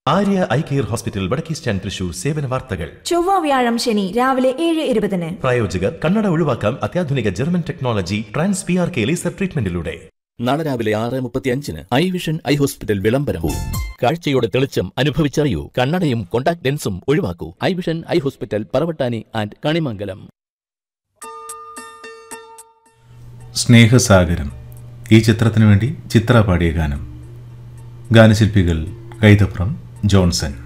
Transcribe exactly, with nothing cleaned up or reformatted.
Arya eye care hospital വടക്കേ stand Thrissur സേവന വാർത്തകൾ ചൊവ്വ വ്യാഴം ശനി രാവിലെ ഏഴ് ഇരുപതിന്. പ്രായോജകർ കണ്ണട ഒഴിവാക്കാം അത്യാധുനിക German technology trans P R K laser ട്രീറ്റ്മെന്റിലൂടെ. നാളെ രാവിലെ ആറ് മുപ്പത്തി അഞ്ചിന് ഐ വിഷൻ ഐ ഹോസ്പിറ്റൽ വിളംബരവും. കാഴ്ചയുടെ തെളിച്ചം അനുഭവിച്ചറിയൂ. കണ്ണടയും contact ലെൻസും ഒഴിവാക്കൂ. I vision eye hospital, Paravattani and Kanimangalam. സ്നേഹസാഗരം ഈ ചിത്രത്തിനു വേണ്ടി ചിത്ര പാടിയ ഗാനം. ഗാനശില്പികൾ കൈതപ്രം, ജോൺസൺ.